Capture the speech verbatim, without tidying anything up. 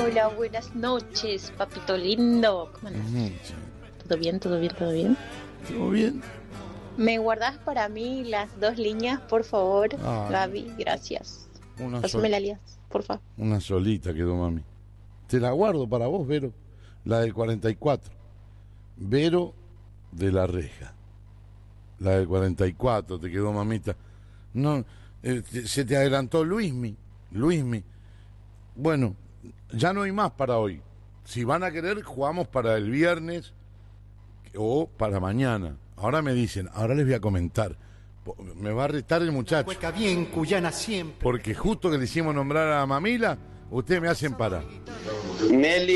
Hola, buenas noches, papito lindo. ¿Cómo andás? ¿Todo bien, todo bien, todo bien? ¿Todo bien? ¿Me guardás para mí las dos líneas, por favor? Ah, Gaby, gracias. Una, Pásame sol- la lías, por favor. una solita quedó, mami. Te la guardo para vos, Vero. La del cuarenta y cuatro. Vero de la Reja. La del cuarenta y cuatro te quedó, mamita. No, eh, te- se te adelantó Luismi. Luismi. Bueno, ya no hay más para hoy. Si van a querer, jugamos para el viernes o para mañana. Ahora me dicen, ahora les voy a comentar. Po- Me va a retar el muchacho. Cueca bien, cuyana siempre. Porque justo que le hicimos nombrar a Mamila, ustedes me hacen parar. Nelly.